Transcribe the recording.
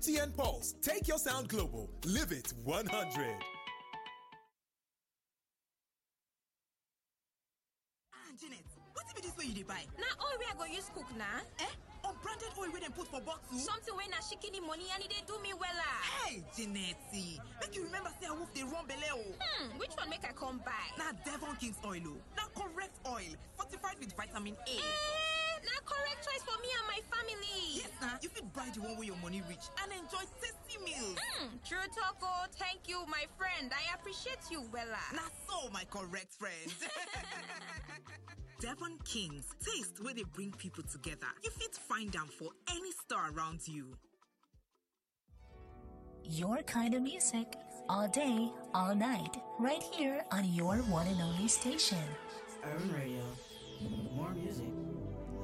MTN Pulse. Take your sound global. Live it 100. Janet, what be this way you dey buy? Na oil wey I go use cook na. Unbranded oil wey dem put for bottle? Something wey na shikini money and e dey do me wella. Hey, Janet, make you remember say wolf dey run belle o. Which one make I come buy? Na Devon King's oil o. Na correct oil, fortified with vitamin A. Na correct choice for me and my family. Yes na, you fit buy the one wey your money reach and enjoy tasty meals. True talk o. Thank you, my friend. I appreciate you wella. Na so, my correct friend. Devon King's, taste where they bring people together. You fit find them for any store around you. Your kind of music, all day, all night, right here on your one and only station. Urban Radio. More music.